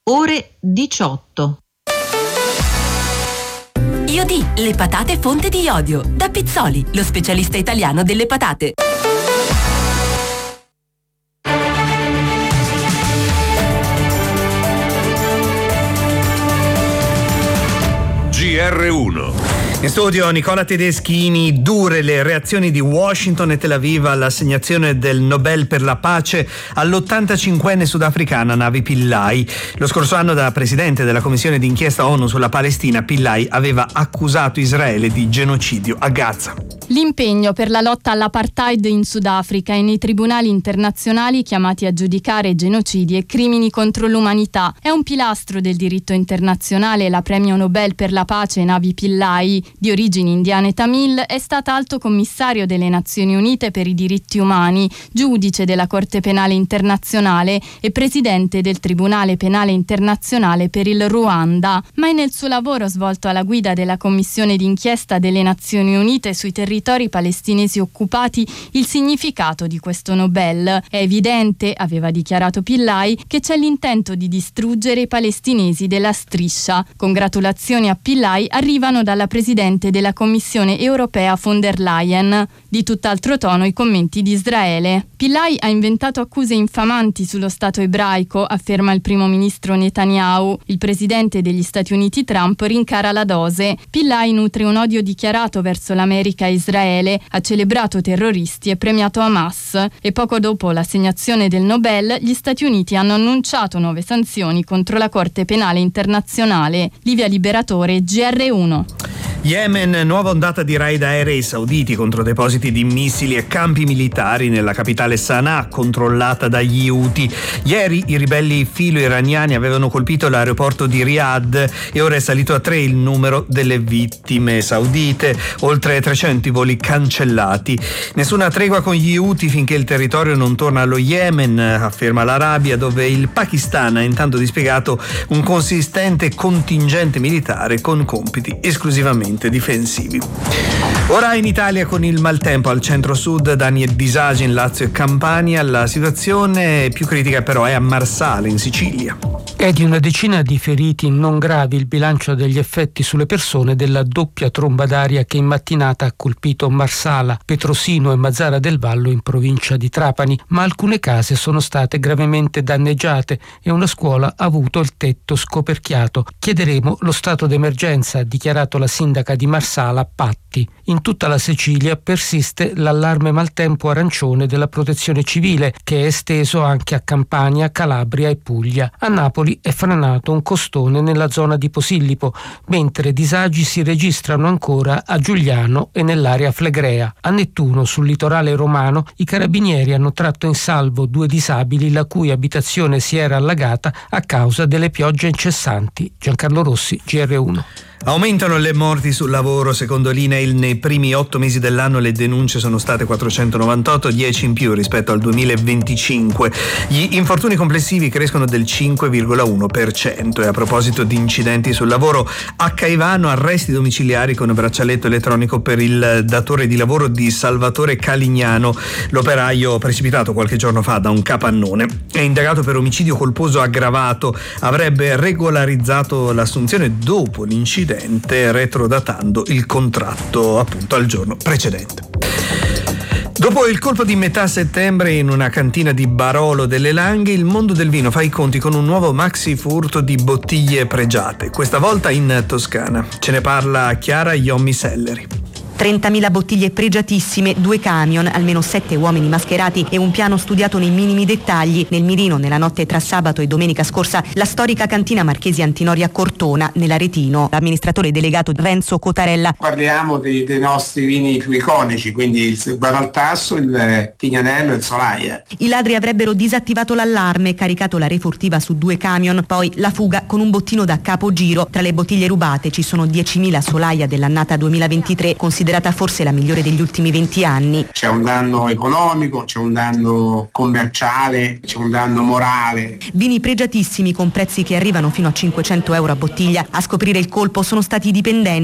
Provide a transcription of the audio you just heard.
ore 18. Iodi, le patate fonte di iodio. Da Pizzoli, lo specialista italiano delle patate. GR1. In studio Nicola Tedeschini. Dure le reazioni di Washington e Tel Aviv all'assegnazione del Nobel per la pace all'85enne sudafricana Navi Pillay. Lo scorso anno, da presidente della commissione d'inchiesta ONU sulla Palestina, Pillay aveva accusato Israele di genocidio a Gaza. L'impegno per la lotta all'apartheid in Sudafrica e nei tribunali internazionali chiamati a giudicare genocidi e crimini contro l'umanità è un pilastro del diritto internazionale. La premio Nobel per la pace Navi Pillay, di origini indiane e tamil, è stata alto commissario delle Nazioni Unite per i diritti umani, giudice della Corte Penale Internazionale e presidente del Tribunale Penale Internazionale per il Ruanda. Ma è nel suo lavoro svolto alla guida della Commissione d'inchiesta delle Nazioni Unite sui territori palestinesi occupati il significato di questo Nobel. È evidente, aveva dichiarato Pillay, che c'è l'intento di distruggere i palestinesi della striscia. Congratulazioni a Pillay arrivano dalla presidente della Commissione europea von der Leyen. Di tutt'altro tono i commenti di Israele. Pillay ha inventato accuse infamanti sullo Stato ebraico, afferma il primo ministro Netanyahu. Il presidente degli Stati Uniti Trump rincara la dose. Pillay nutre un odio dichiarato verso l'America e Israele, ha celebrato terroristi e premiato Hamas. E poco dopo l'assegnazione del Nobel, gli Stati Uniti hanno annunciato nuove sanzioni contro la Corte Penale Internazionale. Livia Liberatore, GR1. Yemen, nuova ondata di raid aerei sauditi contro depositi di missili e campi militari nella capitale Sana'a, controllata dagli Houthi. Ieri i ribelli filo-iraniani avevano colpito l'aeroporto di Riyadh e ora è salito a 3 il numero delle vittime saudite, oltre 300 i voli cancellati. Nessuna tregua con gli Houthi finché il territorio non torna allo Yemen, afferma l'Arabia, dove il Pakistan ha intanto dispiegato un consistente contingente militare con compiti esclusivamente difensivi. Ora in Italia, con il maltempo al centro-sud, danni e disagi in Lazio e Campania. La situazione più critica però è a Marsala, in Sicilia. È di una decina di feriti non gravi il bilancio degli effetti sulle persone della doppia tromba d'aria che in mattinata ha colpito Marsala, Petrosino e Mazara del Vallo in provincia di Trapani, ma alcune case sono state gravemente danneggiate e una scuola ha avuto il tetto scoperchiato. Chiederemo lo stato d'emergenza, ha dichiarato la sindaca di Marsala, Patti. In tutta la Sicilia persiste l'allarme maltempo arancione della Protezione Civile, che è esteso anche a Campania, Calabria e Puglia. A Napoli è franato un costone nella zona di Posillipo, mentre disagi si registrano ancora a Giugliano e nell'area flegrea. A Nettuno, sul litorale romano, i carabinieri hanno tratto in salvo 2 disabili la cui abitazione si era allagata a causa delle piogge incessanti. Giancarlo Rossi, GR1. Aumentano le morti sul lavoro. Secondo l'INAIL nei primi 8 mesi dell'anno le denunce sono state 498, 10 in più rispetto al 2025. Gli infortuni complessivi crescono del 5,1%. E a proposito di incidenti sul lavoro, a Caivano arresti domiciliari con braccialetto elettronico per il datore di lavoro di Salvatore Calignano. L'operaio, precipitato qualche giorno fa da un capannone, è indagato per omicidio colposo aggravato. Avrebbe regolarizzato l'assunzione dopo l'incidente, retrodatando il contratto appunto al giorno precedente. Dopo il colpo di metà settembre in una cantina di Barolo delle Langhe, il mondo del vino fa i conti con un nuovo maxi furto di bottiglie pregiate, questa volta in Toscana. Ce ne parla Chiara Iommi Selleri. 30.000 bottiglie pregiatissime, 2 camion, almeno 7 uomini mascherati e un piano studiato nei minimi dettagli. Nel mirino, nella notte tra sabato e domenica scorsa, la storica cantina Marchesi Antinoria Cortona, nell'Aretino. L'amministratore delegato Renzo Cotarella. Parliamo dei nostri vini più iconici, quindi il Baroltasso, il Tignanello e il Solaia. I ladri avrebbero disattivato l'allarme, caricato la refurtiva su 2 camion, poi la fuga con un bottino da capogiro. Tra le bottiglie rubate ci sono 10.000 Solaia dell'annata 2023, considerata forse la migliore degli ultimi 20 anni. C'è un danno economico, c'è un danno commerciale, c'è un danno morale. Vini pregiatissimi con prezzi che arrivano fino a 500 euro a bottiglia. A scoprire il colpo sono stati i dipendenti